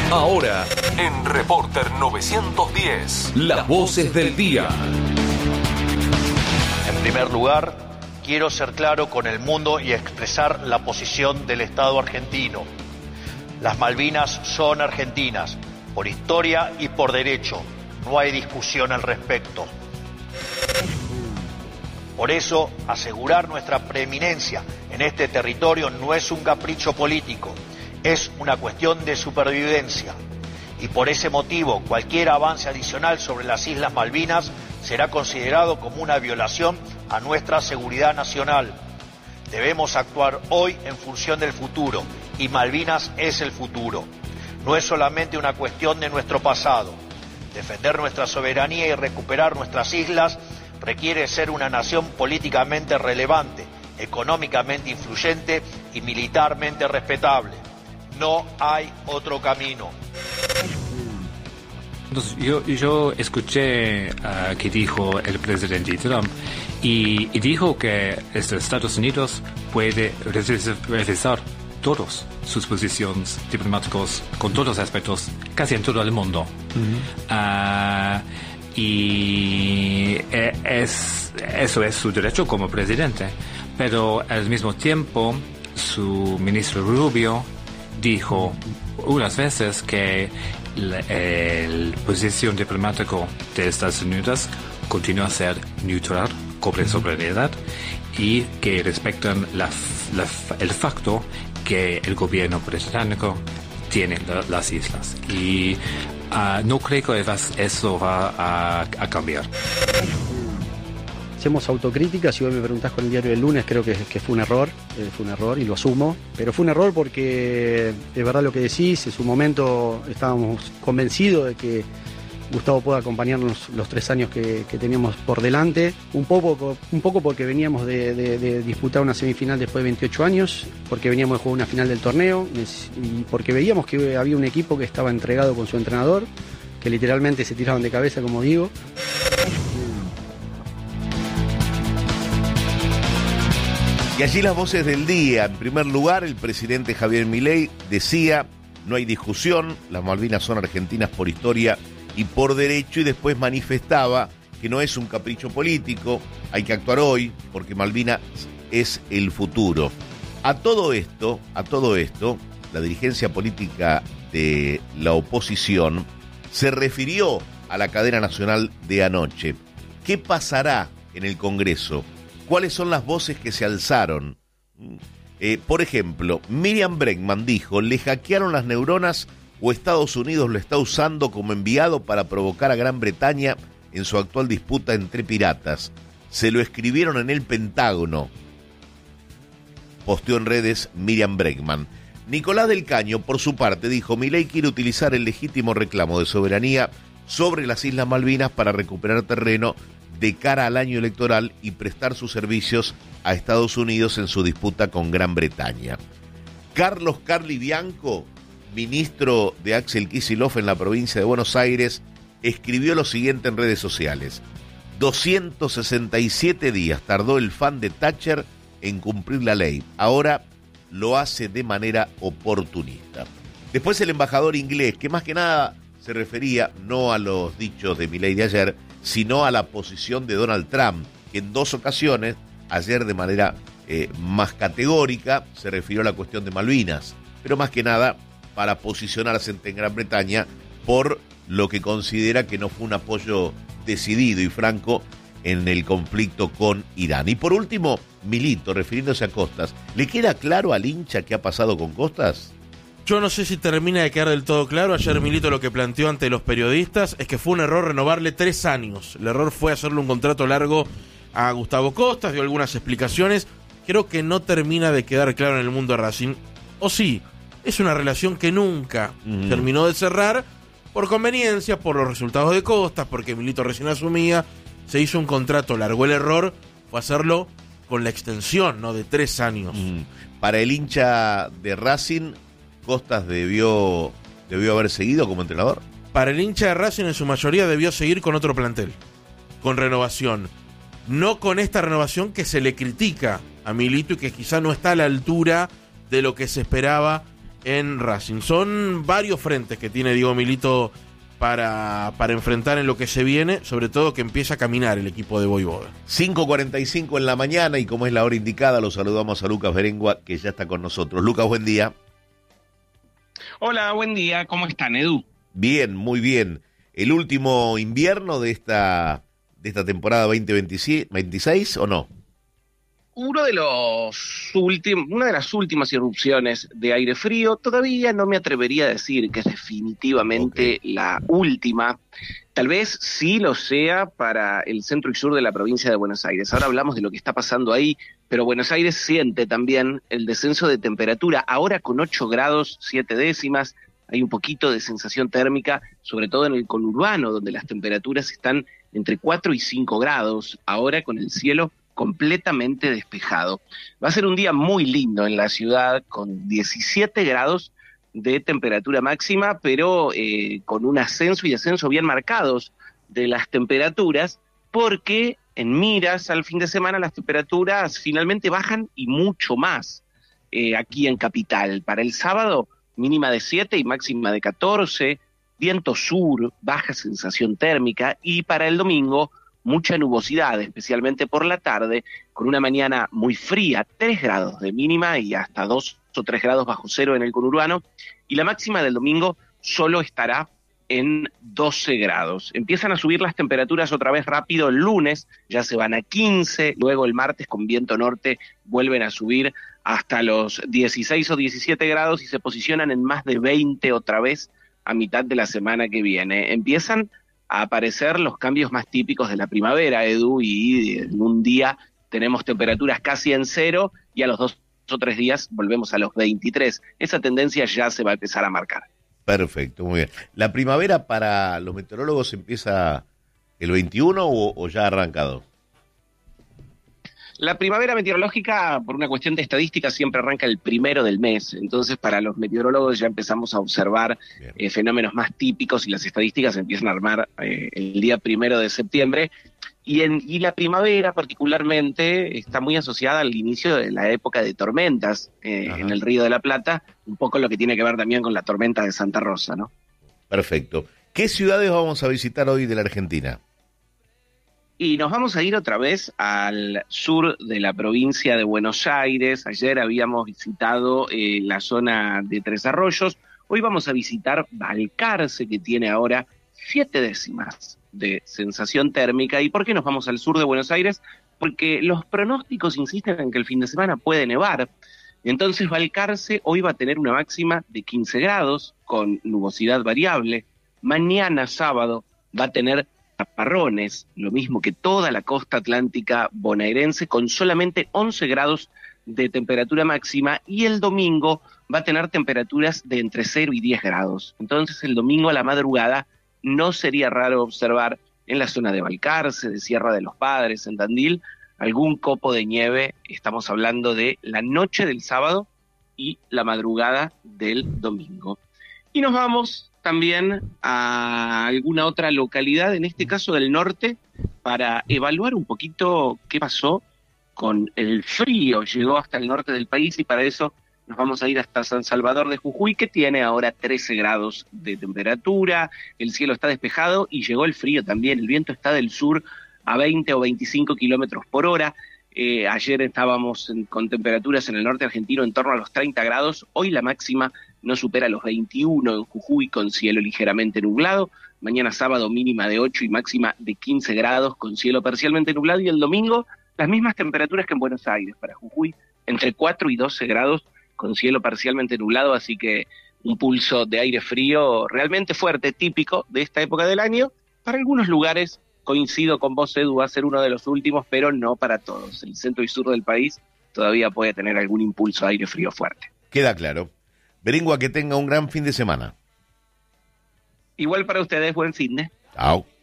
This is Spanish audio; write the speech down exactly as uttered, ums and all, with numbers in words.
Ahora, en Reporter novecientos diez, las voces del día. En primer lugar, quiero ser claro con el mundo y expresar la posición del Estado argentino. Las Malvinas son argentinas, por historia y por derecho. No hay discusión al respecto. Por eso, asegurar nuestra preeminencia en este territorio no es un capricho político, es una cuestión de supervivencia. Y por ese motivo, cualquier avance adicional sobre las Islas Malvinas será considerado como una violación a nuestra seguridad nacional. Debemos actuar hoy en función del futuro, y Malvinas es el futuro. No es solamente una cuestión de nuestro pasado. Defender nuestra soberanía y recuperar nuestras islas requiere ser una nación políticamente relevante, económicamente influyente y militarmente respetable. No hay otro camino. Entonces, yo, yo escuché uh, que dijo el presidente Trump y, y dijo que este Estados Unidos puede revisar todas sus posiciones diplomáticas con todos los aspectos, casi en todo el mundo. Uh-huh. Uh, y es, eso es su derecho como presidente, pero al mismo tiempo su ministro Rubio dijo unas veces que la posición diplomática de Estados Unidos continúa a ser neutral, cubre soberanía y que respetan la, la, el facto que el gobierno británico tiene la, las islas. Y uh, no creo que eso va a, a cambiar. Hacemos autocrítica, si vos me preguntás con el diario del lunes, creo que, que fue un error, eh, fue un error y lo asumo, pero fue un error porque es verdad lo que decís, en su momento estábamos convencidos de que Gustavo pueda acompañarnos los tres años que, que teníamos por delante, un poco, un poco porque veníamos de, de, de disputar una semifinal después de veintiocho años, porque veníamos de jugar una final del torneo y porque veíamos que había un equipo que estaba entregado con su entrenador, que literalmente se tiraban de cabeza, como digo. Y allí las voces del día. En primer lugar, el presidente Javier Milei decía, no hay discusión, las Malvinas son argentinas por historia y por derecho, y después manifestaba que no es un capricho político, hay que actuar hoy porque Malvinas es el futuro. A todo esto, a todo esto, la dirigencia política de la oposición se refirió a la cadena nacional de anoche. ¿Qué pasará en el Congreso? ¿Cuáles son las voces que se alzaron? Eh, por ejemplo, Miriam Bregman dijo, le hackearon las neuronas o Estados Unidos lo está usando como enviado para provocar a Gran Bretaña en su actual disputa entre piratas. Se lo escribieron en el Pentágono. Posteó en redes Miriam Bregman. Nicolás del Caño, por su parte, dijo, Milei quiere utilizar el legítimo reclamo de soberanía sobre las Islas Malvinas para recuperar terreno de cara al año electoral y prestar sus servicios a Estados Unidos en su disputa con Gran Bretaña. Carlos Carli Bianco, ministro de Axel Kicillof en la provincia de Buenos Aires, escribió lo siguiente en redes sociales. doscientos sesenta y siete días tardó el fan de Thatcher en cumplir la ley. Ahora lo hace de manera oportunista. Después el embajador inglés, que más que nada se refería no a los dichos de Milei de ayer, sino a la posición de Donald Trump, que en dos ocasiones, ayer de manera eh, más categórica, se refirió a la cuestión de Malvinas, pero más que nada para posicionarse en Gran Bretaña por lo que considera que no fue un apoyo decidido y franco en el conflicto con Irán. Y por último, Milito, refiriéndose a Costas, ¿le queda claro al hincha qué ha pasado con Costas? Yo no sé si termina de quedar del todo claro. Ayer Milito lo que planteó ante los periodistas es que fue un error renovarle tres años. El error fue hacerle un contrato largo a Gustavo Costas, dio algunas explicaciones. Creo que no termina de quedar claro en el mundo de Racing. O sí, es una relación que nunca mm. terminó de cerrar por conveniencia, por los resultados de Costas, porque Milito recién asumía, se hizo un contrato largo. El error fue hacerlo con la extensión, ¿no?, de tres años. Mm. Para el hincha de Racing, Costas debió, debió haber seguido como entrenador. Para el hincha de Racing, en su mayoría, debió seguir con otro plantel, con renovación. No con esta renovación que se le critica a Milito y que quizá no está a la altura de lo que se esperaba en Racing. Son varios frentes que tiene Diego Milito para, para enfrentar en lo que se viene, sobre todo que empieza a caminar el equipo de Voivoda. cinco cuarenta y cinco en la mañana, y como es la hora indicada, lo saludamos a Lucas Berengua, que ya está con nosotros. Lucas, buen día. Hola, buen día. ¿Cómo están, Edu? Bien, muy bien. ¿El último invierno de esta, de esta temporada veinte veintiséis o no? Uno de los últimos, una de las últimas irrupciones de aire frío. Todavía no me atrevería a decir que es definitivamente okay. la última. Tal vez sí lo sea para el centro y sur de la provincia de Buenos Aires. Ahora hablamos de lo que está pasando ahí, pero Buenos Aires siente también el descenso de temperatura. Ahora con ocho grados, siete décimas, hay un poquito de sensación térmica, sobre todo en el conurbano, donde las temperaturas están entre cuatro y cinco grados. Ahora con el cielo completamente despejado. Va a ser un día muy lindo en la ciudad, con diecisiete grados de temperatura máxima, pero eh, con un ascenso y descenso bien marcados de las temperaturas, porque en miras al fin de semana las temperaturas finalmente bajan y mucho más eh, aquí en Capital. Para el sábado, mínima de siete y máxima de catorce, viento sur, baja sensación térmica, y para el domingo, mucha nubosidad, especialmente por la tarde, con una mañana muy fría, tres grados de mínima y hasta dos o tres grados bajo cero en el conurbano, y la máxima del domingo solo estará en doce grados. Empiezan a subir las temperaturas otra vez rápido el lunes, ya se van a quince, luego el martes con viento norte vuelven a subir hasta los dieciséis o diecisiete grados y se posicionan en más de veinte otra vez a mitad de la semana que viene. Empiezan a aparecer los cambios más típicos de la primavera, Edu, y en un día tenemos temperaturas casi en cero y a los dos o tres días volvemos a los veintitrés. Esa tendencia ya se va a empezar a marcar. Perfecto, muy bien. ¿La primavera para los meteorólogos empieza el veintiuno o, o ya ha arrancado? La primavera meteorológica, por una cuestión de estadística, siempre arranca el primero del mes. Entonces, para los meteorólogos ya empezamos a observar eh, fenómenos más típicos y las estadísticas se empiezan a armar eh, el día primero de septiembre. Y, en, y la primavera, particularmente, está muy asociada al inicio de la época de tormentas eh, en el Río de la Plata, un poco lo que tiene que ver también con la tormenta de Santa Rosa, ¿no? Perfecto. ¿Qué ciudades vamos a visitar hoy de la Argentina? Y nos vamos a ir otra vez al sur de la provincia de Buenos Aires. Ayer habíamos visitado eh, la zona de Tres Arroyos. Hoy vamos a visitar Balcarce, que tiene ahora siete décimas de sensación térmica. ¿Y por qué nos vamos al sur de Buenos Aires? Porque los pronósticos insisten en que el fin de semana puede nevar. Entonces Balcarce hoy va a tener una máxima de quince grados con nubosidad variable. Mañana sábado va a tener chaparrones, lo mismo que toda la costa atlántica bonaerense, con solamente once grados de temperatura máxima, y el domingo va a tener temperaturas de entre cero y diez grados. Entonces el domingo a la madrugada no sería raro observar en la zona de Balcarce, de Sierra de los Padres, en Tandil, algún copo de nieve. Estamos hablando de la noche del sábado y la madrugada del domingo. Y nos vamos también a alguna otra localidad, en este caso del norte, para evaluar un poquito qué pasó con el frío. Llegó hasta el norte del país y para eso nos vamos a ir hasta San Salvador de Jujuy, que tiene ahora trece grados de temperatura, el cielo está despejado y llegó el frío también. El viento está del sur a veinte o veinticinco kilómetros por hora. Eh, ayer estábamos en, con temperaturas en el norte argentino en torno a los treinta grados, hoy la máxima no supera los veintiuno en Jujuy con cielo ligeramente nublado. Mañana sábado mínima de ocho y máxima de quince grados con cielo parcialmente nublado, y el domingo las mismas temperaturas que en Buenos Aires. Para Jujuy entre cuatro y doce grados con cielo parcialmente nublado, así que un pulso de aire frío realmente fuerte, típico de esta época del año. Para algunos lugares, coincido con vos, Edu, va a ser uno de los últimos, pero no para todos. El centro y sur del país todavía puede tener algún impulso de aire frío fuerte. Queda claro. Berengua, que tenga un gran fin de semana. Igual para ustedes, buen fin de. Chao.